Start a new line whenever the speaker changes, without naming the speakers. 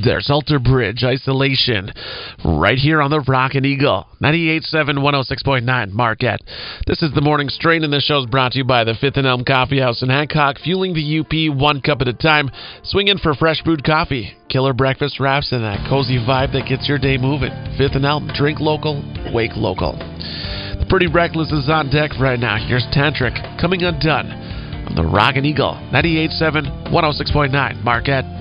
There's Alter Bridge, Isolation, right here on the Rockin' Eagle, 98.7, 106.9 Marquette. This is the Morning Strain, and this show is brought to you by the Fifth and Elm Coffee House in Hancock, fueling the UP one cup at a time. Swing in for fresh brewed coffee, killer breakfast wraps, and that cozy vibe that gets your day moving. Fifth and Elm, drink local, wake local. The Pretty Reckless is on deck right now. Here's Tantric, Coming Undone, on the Rockin' Eagle, 98.7, 106.9 Marquette.